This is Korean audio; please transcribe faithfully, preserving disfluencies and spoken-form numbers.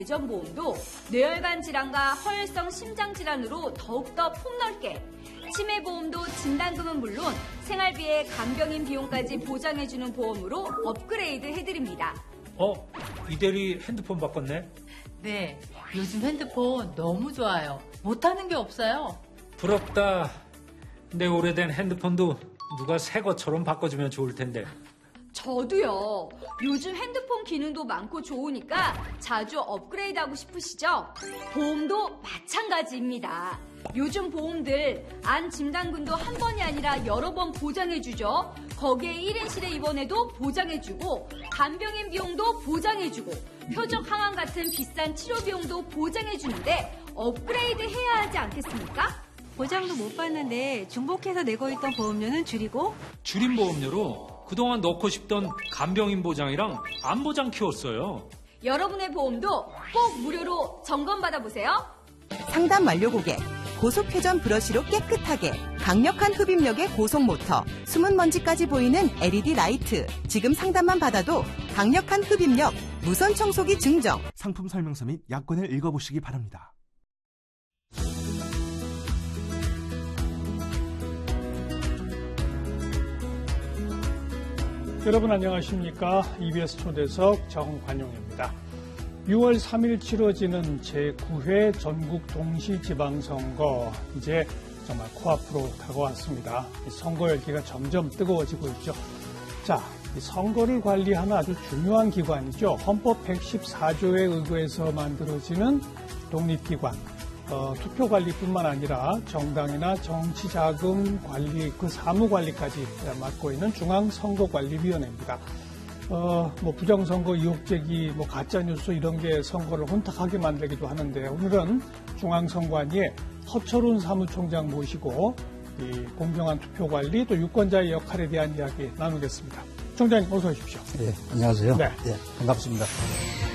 뇌전보험도 뇌혈관 질환과 허혈성 심장 질환으로 더욱더 폭넓게, 치매보험도 진단금은 물론 생활비에 간병인 비용까지 보장해주는 보험으로 업그레이드 해드립니다. 어? 이 대리 핸드폰 바꿨네? 네, 요즘 핸드폰 너무 좋아요. 못하는 게 없어요. 부럽다. 내 오래된 핸드폰도 누가 새 것처럼 바꿔주면 좋을 텐데. 저도요. 요즘 핸드폰 기능도 많고 좋으니까 자주 업그레이드하고 싶으시죠? 보험도 마찬가지입니다. 요즘 보험들 안 진단금도 한 번이 아니라 여러 번 보장해주죠. 거기에 일 인실에 입원해도 보장해주고 간병인 비용도 보장해주고 표적 항암 같은 비싼 치료 비용도 보장해주는데 업그레이드 해야 하지 않겠습니까? 보장도 못 받는데 중복해서 내고 있던 보험료는 줄이고 줄인 보험료로 그동안 넣고 싶던 간병인 보장이랑 암 보장 키웠어요. 여러분의 보험도 꼭 무료로 점검받아보세요. 상담 완료 고객. 고속 회전 브러쉬로 깨끗하게. 강력한 흡입력의 고속 모터. 숨은 먼지까지 보이는 엘이디 라이트. 지금 상담만 받아도 강력한 흡입력, 무선 청소기 증정. 상품 설명서 및 약관을 읽어보시기 바랍니다. 여러분 안녕하십니까? 이비에스 초대석 정관용입니다. 유월 삼일 치러지는 제구 회 전국 동시지방선거 이제 정말 코앞으로 다가왔습니다. 선거 열기가 점점 뜨거워지고 있죠. 자, 이 선거를 관리하는 아주 중요한 기관이죠. 헌법 백십사조에 의거해서 만들어지는 독립기관. 어, 투표관리뿐만 아니라 정당이나 정치자금 관리, 그 사무관리까지 맡고 있는 중앙선거관리위원회입니다. 어, 뭐 부정선거 의혹 제기, 뭐 가짜뉴스 이런 게 선거를 혼탁하게 만들기도 하는데 오늘은 중앙선관위의 허철훈 사무총장 모시고 이 공정한 투표관리 또 유권자의 역할에 대한 이야기 나누겠습니다. 총장님 어서 오십시오. 네, 안녕하세요. 네. 네, 반갑습니다.